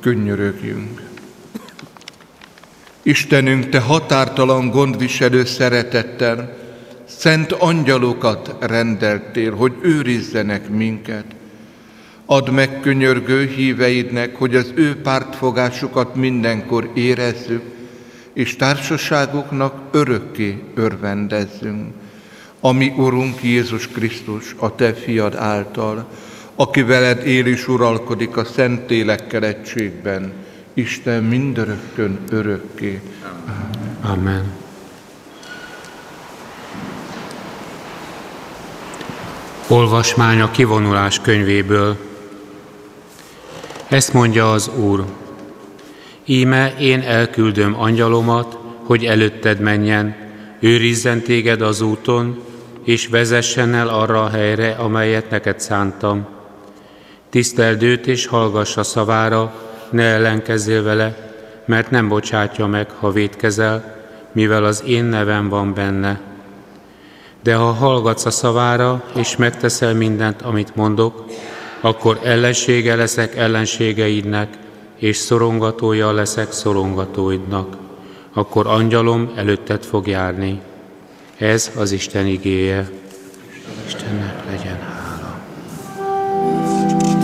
Könyörögjünk. Istenünk, Te határtalan gondviselő szeretettel szent angyalokat rendeltél, hogy őrizzenek minket. Add meg könyörgő híveidnek, hogy az ő pártfogásukat mindenkor érezzük, és társaságuknak örökké örvendezzünk. Ami Urunk Jézus Krisztus, a Te fiad által, aki veled él és uralkodik a Szentlélekkel egységben, Isten mindörökkön örökké. Amen. Olvasmány a kivonulás könyvéből. Ezt mondja az Úr: Íme én elküldöm angyalomat, hogy előtted menjen, őrizzen téged az úton, és vezessen el arra a helyre, amelyet neked szántam. Tiszteld őt és hallgass a szavára, ne ellenkezzél vele, mert nem bocsátja meg, ha vétkezel, mivel az én nevem van benne. De ha hallgatsz a szavára, és megteszel mindent, amit mondok, akkor ellensége leszek ellenségeidnek, és szorongatója leszek szorongatóidnak. Akkor angyalom előtted fog járni. Ez az Isten igéje. Istennek legyen hála.